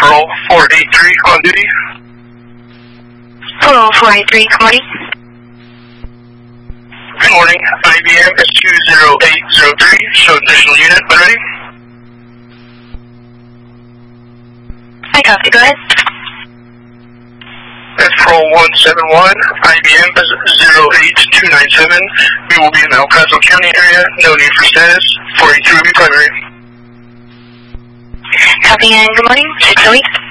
Patrol 483 on duty. Hello, 483, good morning. Good morning. IBM is 20803. Show additional unit when ready. I copy, go ahead. Patrol 171, IBM is 08297. We will be in the El Paso County area. No need for status. 483 will be primary. Copy and good morning, 608.